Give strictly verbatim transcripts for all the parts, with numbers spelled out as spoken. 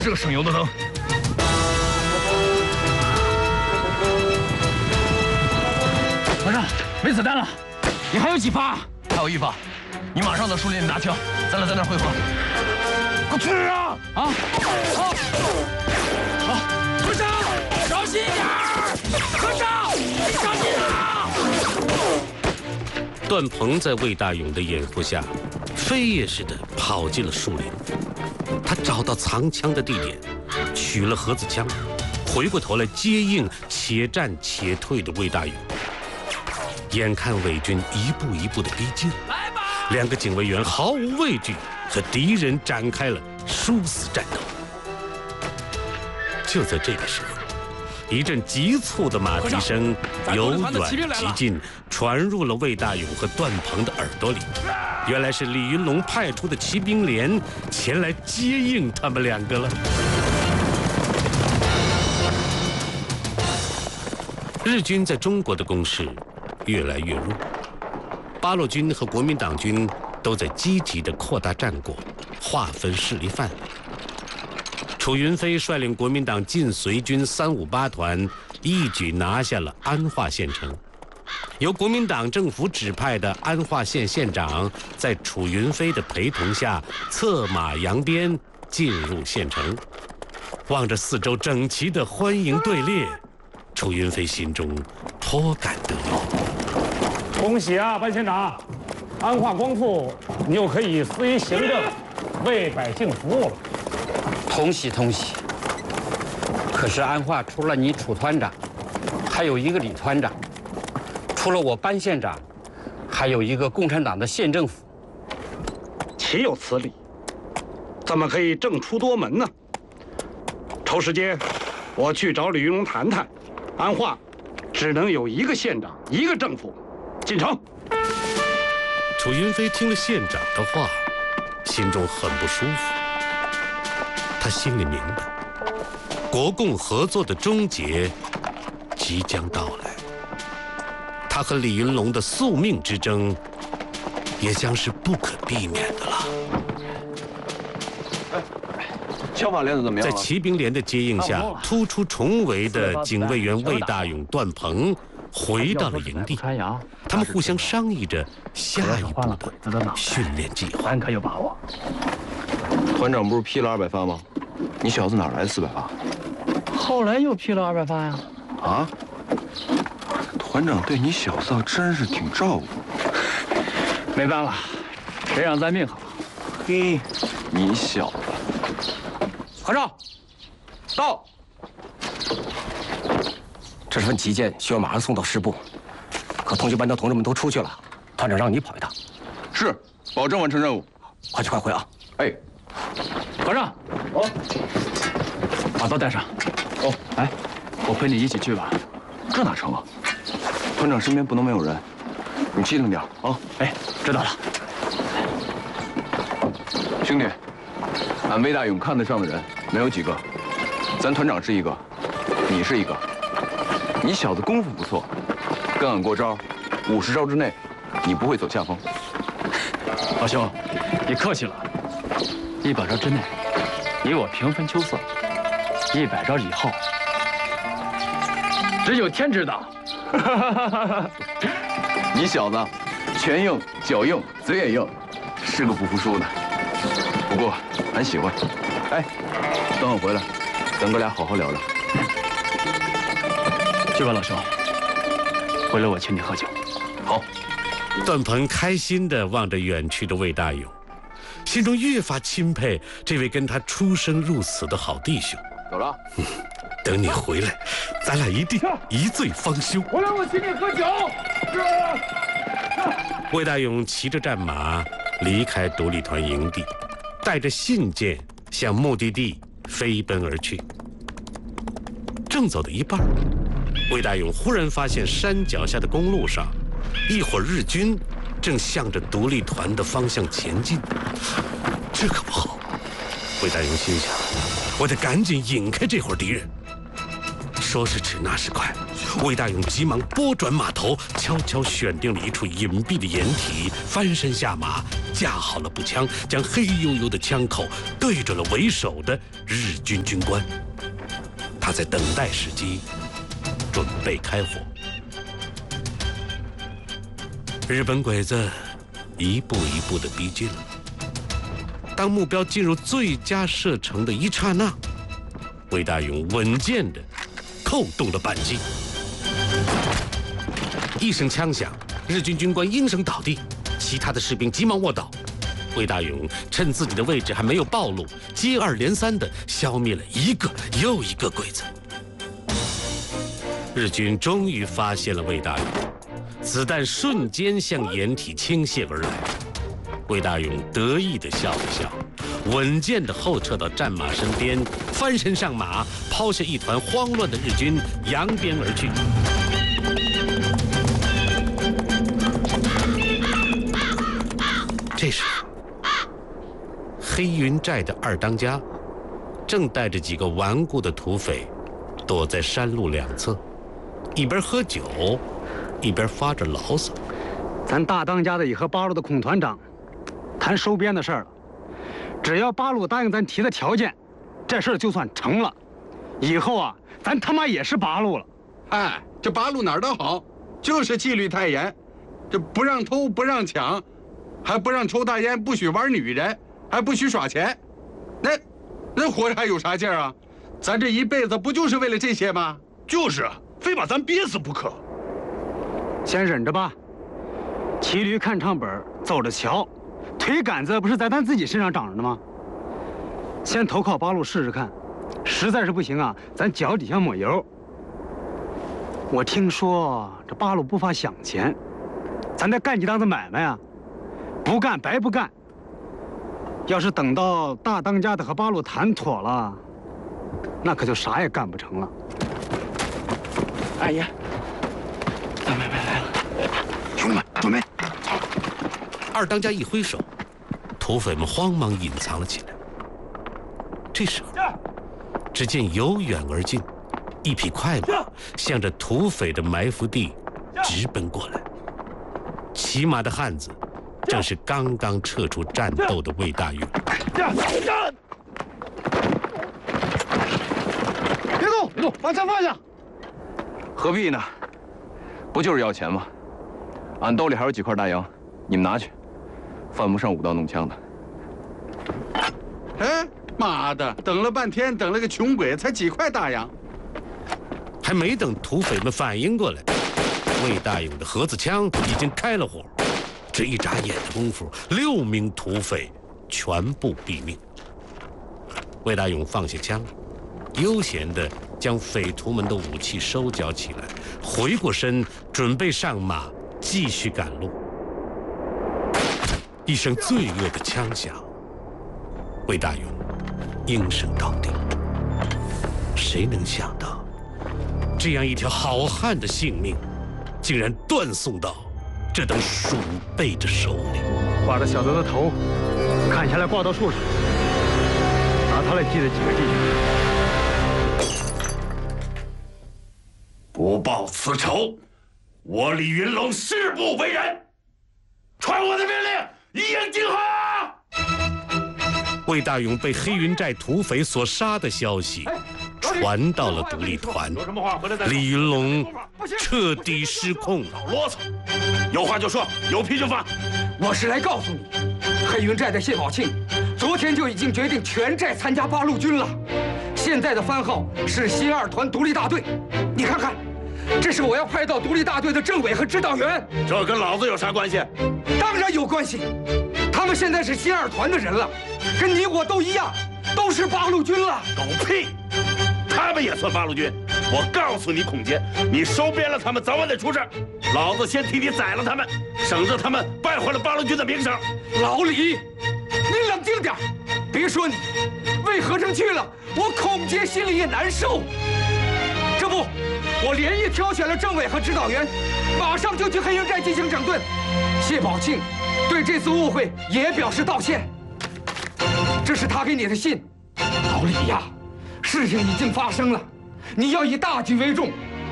这个省油的灯。团长，没子弹了，你还有几发？还有一发，你马上到树林里拿枪，咱俩在那儿汇合。快去啊！啊！好，好，团长，小心一点！团长，你小心啊！ 段鹏在魏大勇的掩护下，飞也似的跑进了树林。他找到藏枪的地点，取了盒子枪，回过头来接应且战且退的魏大勇。眼看伪军一步一步的逼近，两个警卫员毫无畏惧，和敌人展开了殊死战斗。就在这个时候，一阵急促的马蹄声由远及近，传入了魏大勇和段鹏的耳朵里。原来是李云龙派出的骑兵连前来接应他们两个了。日军在中国的攻势越来越弱，八路军和国民党军都在积极地扩大战果，划分势力范围。楚云飞率领国民党晋绥军三五八团一举拿下了安化县城。由国民党政府指派的安化县县长，在楚云飞的陪同下，策马扬鞭进入县城。望着四周整齐的欢迎队列，楚云飞心中颇感得意。 恭喜啊，班县长！安化光复，你又可以私于行政，为百姓服务了。 同喜同喜。可是安化除了你楚团长，还有一个李团长；除了我班县长，还有一个共产党的县政府。 岂有此理？怎么可以政出多门呢？抽时间，我去找李云龙谈谈。安化只能有一个县长，一个政府。进城。 楚云飞听了县长的话，心中很不舒服。 他心里明白，国共合作的终结即将到来，他和李云龙的宿命之争也将是不可避免的了。 枪法练得怎么样？ 在骑兵连的接应下，突出重围的警卫员魏大勇、段鹏回到了营地，他们互相商议着下一步的训练计划。 咱可有把握。 团长不是批了二百发吗？你小子哪来的四百发？ 后来又批了二百发呀。 啊？团长对你小子真是挺照顾。 没办法，谁让咱命好。 嘿，你小子。 合照，到。这是份急件，需要马上送到师部。可通讯班的同志们都出去了，团长让你跑一趟。 是，保证完成任务。 快去快回啊！ 哎。 合上，哦，把刀带上。 哦， 来，我陪你一起去吧。这哪成啊？ 团长身边不能没有人，你机灵点啊！ 哎，知道了。 兄弟，俺魏大勇看得上的人没有几个，咱团长是一个，你是一个。你小子功夫不错，跟俺过招，五十招之内，你不会走下风。 老兄，你客气了。 一百招之内，你我平分秋色；一百招以后，只有天知道。 你小子，拳硬、脚硬、嘴也硬，是个不服输的。不过俺喜欢。哎，等我回来，咱哥俩好好聊聊。 去吧，老兄。回来我请你喝酒。 好。 段鹏开心地望着远去的魏大勇。 心中越发钦佩这位跟他出生入死的好弟兄。 走了， 嗯，等你回来，咱俩一定一醉方休。 回来我请你喝酒。 魏大勇骑着战马离开独立团营地，带着信件向目的地飞奔而去。正走到一半，魏大勇忽然发现山脚下的公路上，一伙日军 正向着独立团的方向前进，这可不好。魏大勇心想，我得赶紧引开这伙敌人。说时迟，那时快， 魏大勇急忙拨转马头，悄悄选定了一处隐蔽的掩体，翻身下马，架好了步枪，将黑黝黝的枪口对准了为首的日军军官。他在等待时机，准备开火。日本鬼子一步一步地逼近了。当目标进入最佳射程的一刹那，魏大勇稳健地扣动了扳机。一声枪响，日军军官应声倒地，其他的士兵急忙卧倒。魏大勇趁自己的位置还没有暴露，接二连三地消灭了一个又一个鬼子。日军终于发现了魏大勇，子弹瞬间向掩体倾泻而来。魏大勇得意地笑了笑，稳健地后撤到战马身边，翻身上马，抛下一团慌乱的日军，扬鞭而去。这时，黑云寨的二当家正带着几个顽固的土匪，躲在山路两侧，一边喝酒，一边发着牢骚。 咱大当家的也和八路的孔团长谈收编的事儿了，只要八路答应咱提的条件，这事儿就算成了。以后啊，咱他妈也是八路了。 哎，这八路哪儿都好，就是纪律太严，这不让偷，不让抢，还不让抽大烟，不许玩女人，还不许耍钱，那那活着还有啥劲儿啊？咱这一辈子不就是为了这些吗？ 就是啊，非把咱憋死不可。 先忍着吧，骑驴看唱本，走着瞧，腿杆子不是在咱自己身上长着呢吗？先投靠八路试试看，实在是不行啊，咱脚底下抹油。我听说这八路不乏饷钱，咱再干几档子买卖啊，不干白不干。要是等到大当家的和八路谈妥了，那可就啥也干不成了。 哎呀，大买卖来了，兄弟们准备。 二当家一挥手，土匪们慌忙隐藏了起来。这时候，只见由远而近一匹快马向着土匪的埋伏地直奔过来。骑马的汉子正是刚刚撤出战斗的魏大勇。 别动，别动，把枪放下。 何必呢？不就是要钱吗？俺兜里还有几块大洋，你们拿去，犯不上舞刀弄枪的。 哎，妈的，等了半天，等了个穷鬼，才几块大洋。 还没等土匪们反应过来，魏大勇的盒子枪已经开了火。这一眨眼的功夫，六名土匪全部毙命。魏大勇放下枪，悠闲地将匪徒们的武器收缴起来，回过身准备上马继续赶路。一声罪恶的枪响，魏大勇应声倒地。谁能想到，这样一条好汉的性命，竟然断送到这等鼠辈的手里。 把这小子的头砍下来挂到树上，拿他来记了几个弟兄。 不报此仇，我李云龙誓不为人。传我的命令，一应惊哈！ 魏大勇被黑云寨土匪所杀的消息传到了独立团，李云龙彻底失控。 老啰嗦，有话就说，有屁就放。 我是来告诉你，黑云寨的谢宝庆昨天就已经决定全寨参加八路军了。现在的番号是新二团独立大队。你看看，这是我要派到独立大队的政委和指导员。 这跟老子有啥关系？ 当然有关系，他们现在是新二团的人了，跟你我都一样，都是八路军了。 狗屁！他们也算八路军。我告诉你，孔杰，你收编了他们，早晚得出事。老子先替你宰了他们，省得他们败坏了八路军的名声。 老李，你冷静点，别说你，魏和成去了，我孔杰心里也难受。这不，我连夜挑选了政委和指导员，马上就去黑云寨进行整顿。谢宝庆对这次误会也表示道歉。这是他给你的信，老李呀，事情已经发生了，你要以大局为重，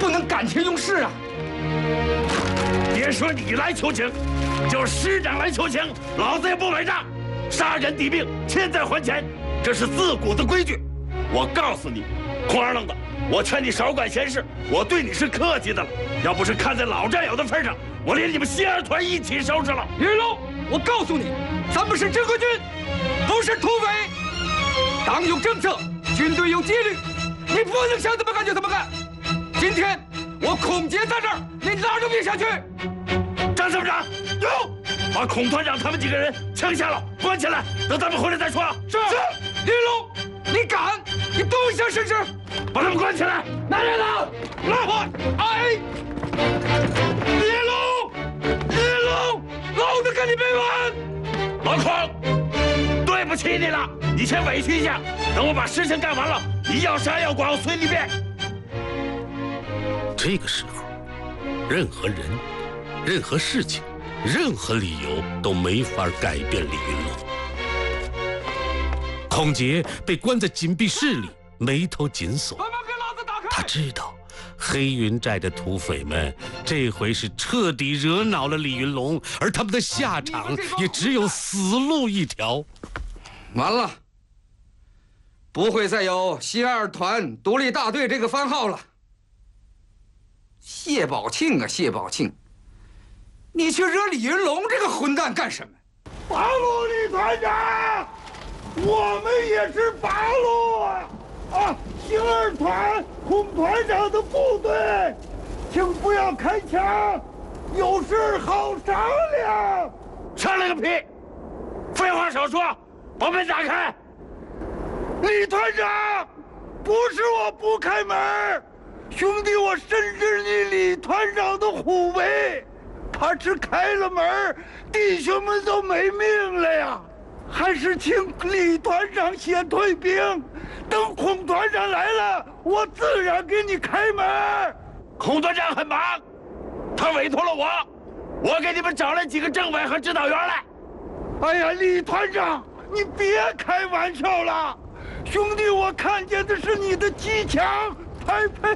不能感情用事啊！ 别说你来求情，就是师长来求情，老子也不买账。杀人抵命，欠债还钱，这是自古的规矩。我告诉你，空二愣的，我劝你少管闲事。我对你是客气的了，要不是看在老战友的份上，我连你们新二团一起收拾了。 云龙，我告诉你，咱们是正规军，不是土匪。党有政策，军队有纪律，你不能想怎么干就怎么干。今天我孔杰在这儿，你哪儿都别想去。 张参谋长，有，把孔团长他们几个人枪下了，关起来，等他们回来再说。 是。是。云龙，你敢？你动一下试试。 把他们关起来。 拿人了，来我，哎，云龙，云龙，老子跟你没完。 老孔，对不起你了，你先委屈一下，等我把事情干完了，你要杀要剐我随你便。 这个时候，任何人、任何事情、任何理由都没法改变李云龙。孔杰被关在紧闭室里，眉头紧锁。他知道，黑云寨的土匪们这回是彻底惹恼了李云龙，而他们的下场也只有死路一条。 完了，不会再有新二团独立大队这个番号了。谢宝庆啊，谢宝庆，你去惹李云龙这个混蛋干什么？ 八路李团长，我们也是八路啊！啊，新二团孔团长的部队，请不要开枪，有事好商量。商量个屁！废话少说，把门打开。李团长，不是我不开门。兄弟，我深知你李团长的虎威，怕是开了门，弟兄们都没命了呀！还是请李团长先退兵，等孔团长来了，我自然给你开门。孔团长很忙，他委托了我，我给你们找来几个政委和指导员来。哎呀，李团长，你别开玩笑了，兄弟，我看见的是你的机枪，还配。